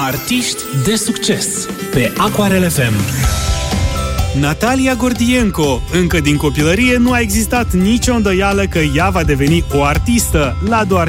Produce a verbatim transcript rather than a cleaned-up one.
Artiști de succes pe Aquarel F M. Natalia Gordienco. Încă din copilărie nu a existat nicio îndoială că ea va deveni o artistă la doar